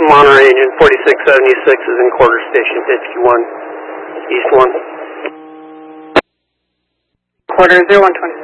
Monterey, engine 4676 is in quarter station, HQ1, East 1. Quarter 0120.